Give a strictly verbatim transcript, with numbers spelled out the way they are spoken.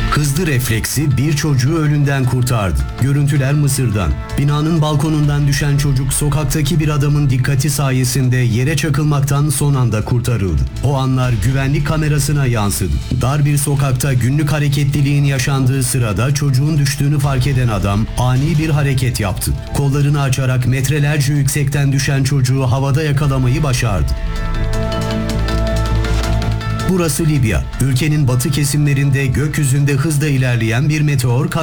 Hızlı refleksi bir çocuğu ölümden kurtardı. Görüntüler Mısır'dan. Binanın balkonundan düşen çocuk sokaktaki bir adamın dikkati sayesinde yere çakılmaktan son anda kurtarıldı. O anlar güvenlik kamerasına yansıdı. Dar bir sokakta günlük hareketliliğin yaşandığı sırada çocuğun düştüğünü fark eden adam ani bir hareket yaptı. Kollarını açarak metrelerce yüksekten düşen çocuğu havada yakalamayı başardı. Burası Libya. Ülkenin batı kesimlerinde gökyüzünde hızla ilerleyen bir meteor